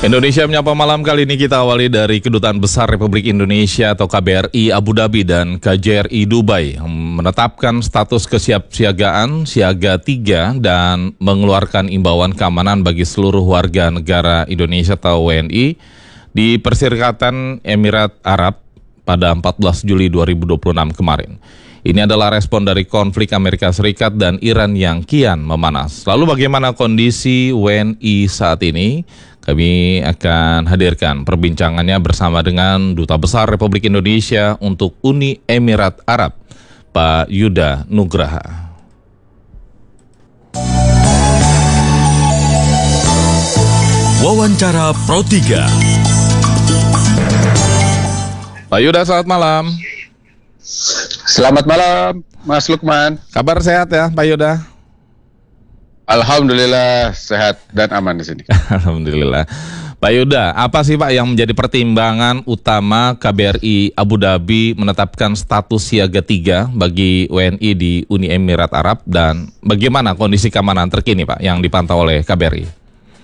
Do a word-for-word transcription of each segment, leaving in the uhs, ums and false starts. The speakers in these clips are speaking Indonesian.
Indonesia Menyapa Malam kali ini kita awali dari Kedutaan Besar Republik Indonesia atau K B R I Abu Dhabi dan K J R I Dubai menetapkan status kesiapsiagaan siaga tiga dan mengeluarkan imbauan keamanan bagi seluruh warga negara Indonesia atau W N I di Perserikatan Emirat Arab pada empat belas Juli dua ribu dua puluh enam kemarin. Ini adalah respon dari konflik Amerika Serikat dan Iran yang kian memanas. Lalu bagaimana kondisi W N I saat ini? Kami akan hadirkan perbincangannya bersama dengan Duta Besar Republik Indonesia untuk Uni Emirat Arab, Pak Yuda Nugraha. Wawancara Pro tiga. Pak Yuda, selamat malam. Selamat malam, Mas Lukman. Kabar sehat ya, Pak Yuda? Alhamdulillah sehat dan aman di sini. Alhamdulillah. Pak Yuda, apa sih Pak yang menjadi pertimbangan utama K B R I Abu Dhabi menetapkan status siaga tiga bagi W N I di Uni Emirat Arab, dan bagaimana kondisi keamanan terkini Pak yang dipantau oleh K B R I?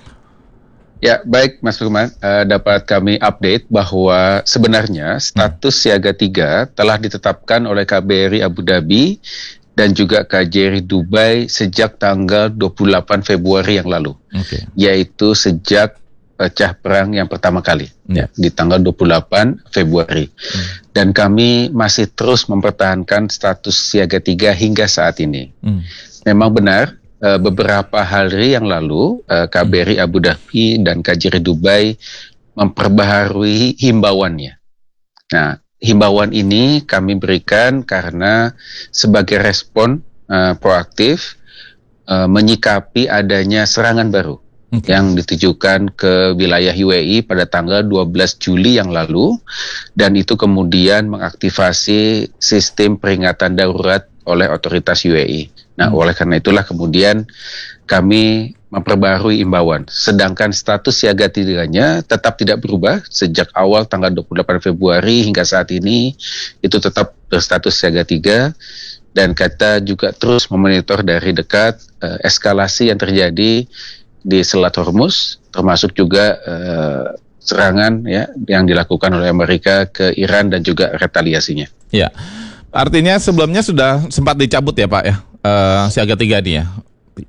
Ya, baik Mas Lukman, uh, dapat kami update bahwa sebenarnya status hmm. siaga tiga telah ditetapkan oleh K B R I Abu Dhabi dan juga K J R I Dubai sejak tanggal dua puluh delapan Februari yang lalu, okay. yaitu sejak pecah perang yang pertama kali, yeah. ya, di tanggal dua puluh delapan Februari. Hmm. Dan kami masih terus mempertahankan status siaga tiga hingga saat ini. Hmm. Memang benar, uh, beberapa hari yang lalu uh, K B R I Abu Dhabi dan K J R I Dubai memperbaharui himbauannya. Nah, himbauan ini kami berikan karena sebagai respon uh, proaktif uh, menyikapi adanya serangan baru okay. yang ditujukan ke wilayah U A E pada tanggal dua belas Juli yang lalu, dan itu kemudian mengaktifasi sistem peringatan darurat oleh otoritas U A E. Nah, hmm. oleh karena itulah kemudian kami memperbarui imbauan. Sedangkan status siaga tiganya tetap tidak berubah sejak awal tanggal dua puluh delapan Februari hingga saat ini, itu tetap berstatus siaga tiga, dan kita juga terus memonitor dari dekat uh, eskalasi yang terjadi di Selat Hormuz, termasuk juga uh, serangan ya yang dilakukan oleh Amerika ke Iran dan juga retaliasinya. Ya, artinya sebelumnya sudah sempat dicabut ya Pak ya, uh, siaga tiga ini ya?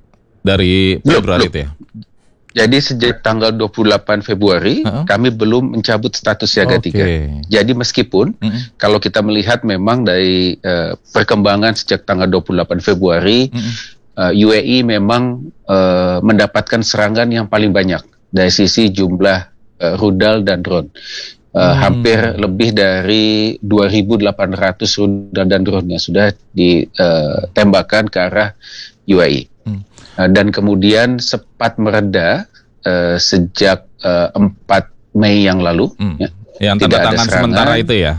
Dari Februari itu ya? Jadi sejak tanggal dua puluh delapan Februari uh-huh. kami belum mencabut status siaga tiga. Okay. Jadi meskipun uh-huh. kalau kita melihat memang dari uh, perkembangan sejak tanggal dua puluh delapan Februari uh-huh. uh, U A E memang uh, mendapatkan serangan yang paling banyak dari sisi jumlah uh, rudal dan drone. Uh, hmm. Hampir lebih dari dua ribu delapan ratus rudal dan drone yang sudah ditembakkan ke arah U A E. Hmm. Uh, dan kemudian sempat mereda uh, sejak uh, empat Mei yang lalu. Hmm. Ya. Yang tanda tangan sementara itu ya?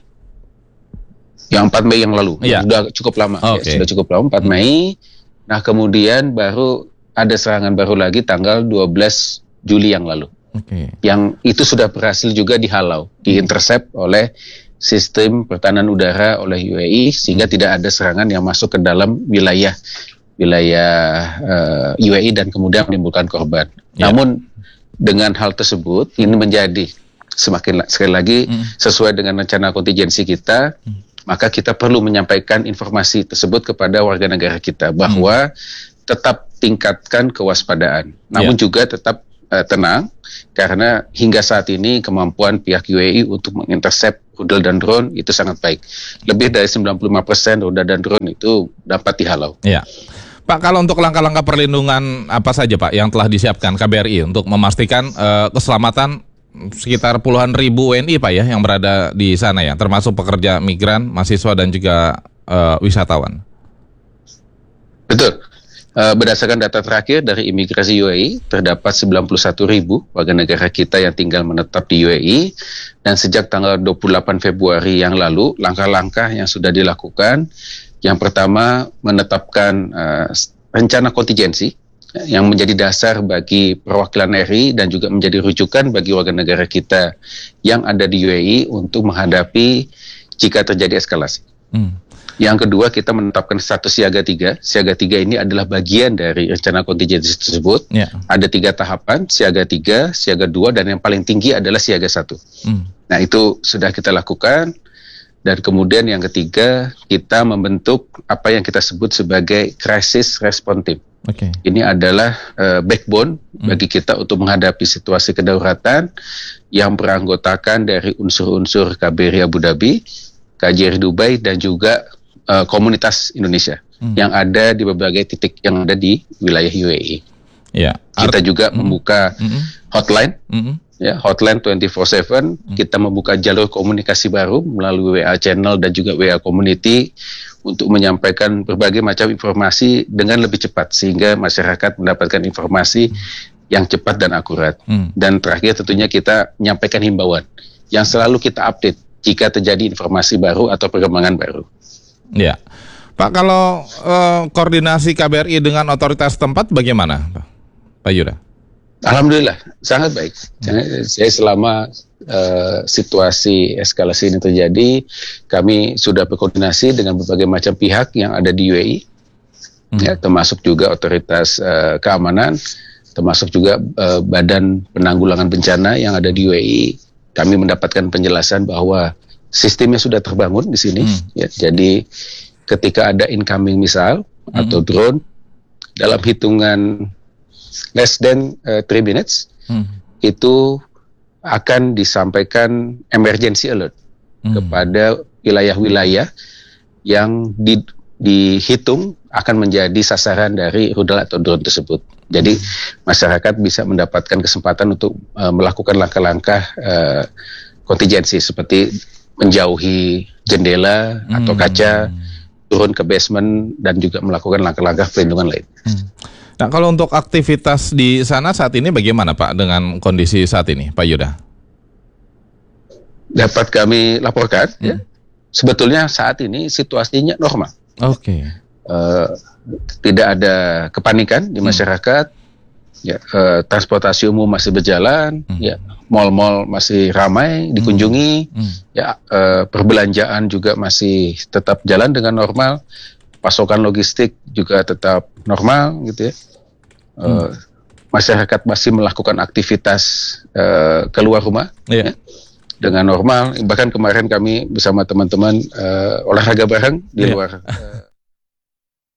Yang empat Mei yang lalu, ya. Sudah cukup lama. Okay. Ya, sudah cukup lama, empat hmm. Mei. Nah kemudian baru ada serangan baru lagi tanggal dua belas Juli yang lalu. Okay. Yang itu sudah berhasil juga dihalau, diintercept oleh sistem pertahanan udara oleh U A E, sehingga hmm. tidak ada serangan yang masuk ke dalam wilayah wilayah uh, U A E dan kemudian menimbulkan korban. Yeah. Namun dengan hal tersebut ini menjadi semakin sekali lagi mm. sesuai dengan rencana kontingensi kita, mm. maka kita perlu menyampaikan informasi tersebut kepada warga negara kita bahwa mm. tetap tingkatkan kewaspadaan. Namun yeah. juga tetap uh, tenang karena hingga saat ini kemampuan pihak U A E untuk mengintercept rudal dan drone itu sangat baik. Lebih dari sembilan puluh lima persen rudal dan drone itu dapat dihalau. Iya. Pak, kalau untuk langkah-langkah perlindungan apa saja Pak yang telah disiapkan K B R I untuk memastikan uh, keselamatan sekitar puluhan ribu W N I Pak ya yang berada di sana ya, termasuk pekerja migran, mahasiswa dan juga uh, wisatawan? Betul. Uh, berdasarkan data terakhir dari imigrasi U A E, terdapat sembilan puluh satu ribu warga negara kita yang tinggal menetap di U A E, dan sejak tanggal dua puluh delapan Februari yang lalu, langkah-langkah yang sudah dilakukan, yang pertama menetapkan uh, rencana kontingensi yang menjadi dasar bagi perwakilan R I dan juga menjadi rujukan bagi warga negara kita yang ada di U A E untuk menghadapi jika terjadi eskalasi. Hmm. Yang kedua, kita menetapkan status siaga tiga. Siaga tiga ini adalah bagian dari rencana kontingensi tersebut. Ya. Ada tiga tahapan, siaga tiga, siaga dua, dan yang paling tinggi adalah siaga satu. Hmm. Nah, itu sudah kita lakukan. Dan kemudian yang ketiga, kita membentuk apa yang kita sebut sebagai crisis response team. Okay. Ini adalah uh, backbone hmm. bagi kita untuk menghadapi situasi kedaruratan yang beranggotakan dari unsur-unsur K B R I Abu Dhabi, K J R I Dubai, dan juga uh, komunitas Indonesia hmm. yang ada di berbagai titik yang ada di wilayah U A E. Ya. Kita juga hmm. membuka hmm. hotline, hmm. ya hotline dua puluh empat tujuh. Hmm. Kita membuka jalur komunikasi baru melalui W A channel dan juga W A community untuk menyampaikan berbagai macam informasi dengan lebih cepat sehingga masyarakat mendapatkan informasi hmm. yang cepat dan akurat. Hmm. Dan terakhir tentunya kita menyampaikan himbauan yang selalu kita update jika terjadi informasi baru atau perkembangan baru. Ya, Pak, kalau uh, koordinasi K B R I dengan otoritas tempat bagaimana, Pak, Pak Yuda? Alhamdulillah, sangat baik. Hmm. Saya selama uh, situasi eskalasi ini terjadi, kami sudah berkoordinasi dengan berbagai macam pihak yang ada di U A E, hmm. ya, termasuk juga otoritas uh, keamanan, termasuk juga uh, Badan Penanggulangan Bencana yang ada di U A E. Kami mendapatkan penjelasan bahwa sistemnya sudah terbangun di sini. Hmm. Ya, jadi ketika ada incoming missile hmm. atau drone, dalam hitungan less than uh, three minutes, hmm. itu akan disampaikan emergency alert hmm. kepada wilayah-wilayah yang di, dihitung akan menjadi sasaran dari rudal atau drone tersebut. Jadi hmm. masyarakat bisa mendapatkan kesempatan untuk uh, melakukan langkah-langkah uh, kontingensi seperti menjauhi jendela hmm. atau kaca, turun ke basement, dan juga melakukan langkah-langkah perlindungan lain. Hmm. Nah, kalau untuk aktivitas di sana saat ini bagaimana, Pak, dengan kondisi saat ini, Pak Yuda? Dapat kami laporkan, hmm. ya, sebetulnya saat ini situasinya normal. Oke. Okay. Uh, tidak ada kepanikan di masyarakat. Hmm. Ya, uh, transportasi umum masih berjalan. Hmm. Ya, mal-mal masih ramai dikunjungi. Hmm. Hmm. Ya, uh, perbelanjaan juga masih tetap jalan dengan normal. Pasokan logistik juga tetap normal, gitu ya. Hmm. Uh, masyarakat masih melakukan aktivitas uh, keluar rumah yeah. ya, dengan normal. Bahkan kemarin kami bersama teman-teman uh, olahraga bareng di yeah. luar. Uh,